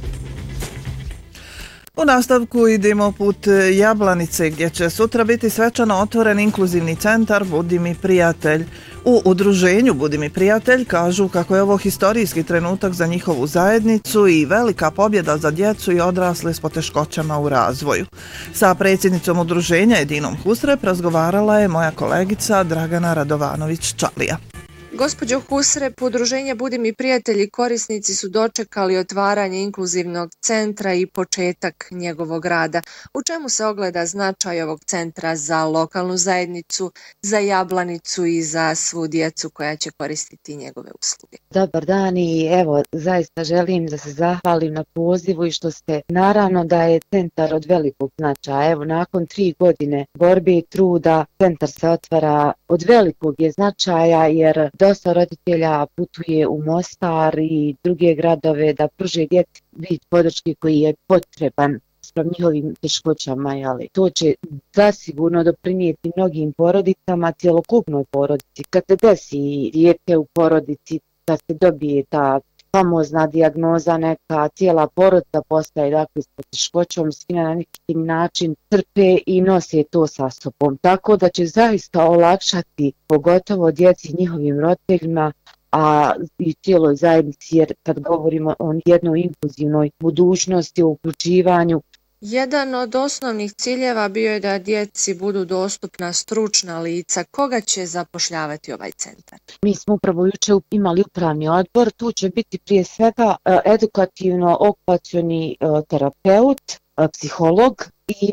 U nastavku idemo put Jablanice gdje će sutra biti svečano otvoren inkluzivni centar Budi mi prijatelj. U udruženju Budi mi prijatelj kažu kako je ovo historijski trenutak za njihovu zajednicu i velika pobjeda za djecu i odrasle s poteškoćama u razvoju. Sa predsjednicom udruženja Edinom Husrep razgovarala je moja kolegica Dragana Radovanović-Čalija. Gospođo Husrep, udruženje Budi mi prijatelji korisnici su dočekali otvaranje inkluzivnog centra i početak njegovog rada. U čemu se ogleda značaj ovog centra za lokalnu zajednicu, za Jablanicu i za svu djecu koja će koristiti njegove usluge? Dobar dan i evo zaista želim da se zahvalim na pozivu i što ste, naravno da je centar od velikog značaja. Evo nakon 3 godine borbe i truda centar se otvara od velikog je značaja jer dosta roditelja putuje u Mostar i druge gradove da pruže djeci vid podrške koji je potreban sprem njihovim teškoćama, ali to će zasigurno doprinijeti mnogim porodicama, cjelokupnoj porodici. Kad se desi dijete u porodici, kad se dobije ta famozna dijagnoza, neka cijela porodica postaje dakle s poteškoćom, svi na neki način trpe i nose to sa sobom. Tako da će zaista olakšati pogotovo djeci i njihovim roditeljima, a i cijeloj zajednici, jer kad govorimo o jednoj inkluzivnoj budućnosti, o uključivanju. Jedan od osnovnih ciljeva bio je da djeci budu dostupna stručna lica. Koga će zapošljavati ovaj centar? Mi smo upravo jučer imali upravni odbor, tu će biti prije svega edukativno-okupacioni terapeut, psiholog i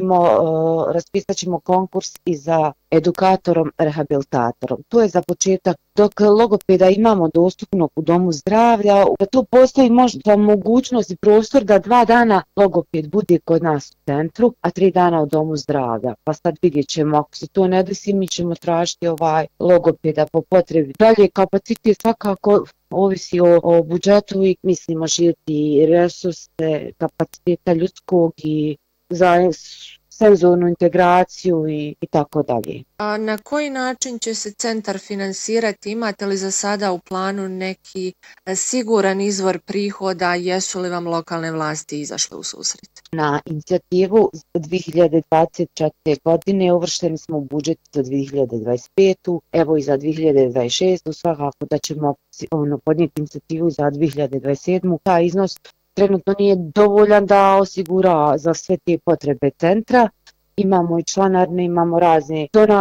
raspisat ćemo konkurs i za edukatorom, rehabilitatorom. To je za početak. Dok logopeda imamo dostupnog u domu zdravlja, da tu postoji možda mogućnost i prostor da 2 dana logoped bude kod nas u centru, a 3 dana u domu zdravlja. Pa sad vidjet ćemo, ako se to ne desi, mi ćemo tražiti logopeda po potrebi. Dalje, kapacitet svakako ovisi o budžetu i mislimo širiti resurse, kapaciteta ljudskog i za senzornu integraciju i tako dalje. A na koji način će se centar finansirati? Imate li za sada u planu neki siguran izvor prihoda? Jesu li vam lokalne vlasti izašle u susret? Na inicijativu 2024. godine uvršteni smo u budžet za 2025. Evo i za 2026. Svakako da ćemo podnijeti inicijativu za 2027. Taj iznos trenutno nije dovoljan da osigura za sve te potrebe centra. Imamo i članarne, imamo razne donacije.